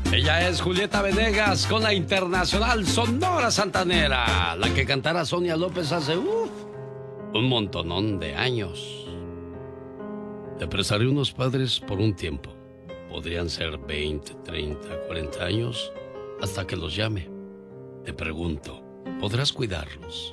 Ella es Julieta Venegas con la Internacional Sonora Santanera, la que cantara Sonia López hace un montonón de años. Te prestaré unos padres por un tiempo. Podrían ser 20, 30, 40 años, hasta que los llame. Te pregunto, ¿podrás cuidarlos?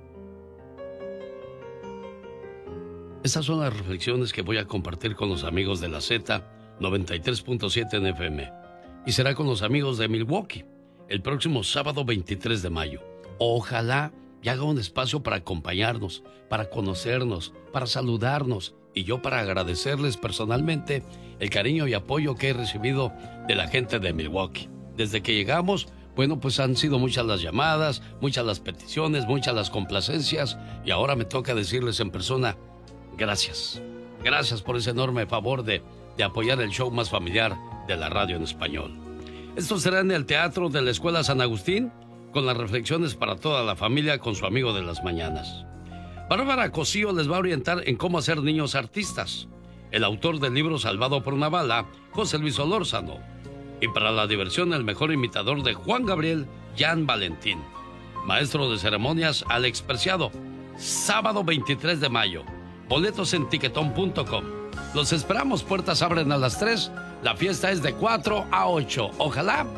Estas son las reflexiones que voy a compartir con los amigos de la Z 93.7 en FM. Y será con los amigos de Milwaukee el próximo sábado 23 de mayo. Ojalá y haga un espacio para acompañarnos, para conocernos, para saludarnos y yo para agradecerles personalmente el cariño y apoyo que he recibido de la gente de Milwaukee. Desde que llegamos, bueno, pues han sido muchas las llamadas, muchas las peticiones, muchas las complacencias y ahora me toca decirles en persona, gracias. Gracias por ese enorme favor de apoyar el show más familiar de la radio en español. Esto será en el Teatro de la Escuela San Agustín, con las reflexiones para toda la familia con su amigo de las mañanas. Bárbara Cosío les va a orientar en cómo hacer niños artistas. El autor del libro Salvado por una bala, José Luis Solórzano. Y para la diversión, el mejor imitador de Juan Gabriel, Jan Valentín. Maestro de ceremonias, Alex Preciado. Sábado 23 de mayo. Boletos en tiquetón.com. Los esperamos, puertas abren a las 3. La fiesta es de 4 a 8. Ojalá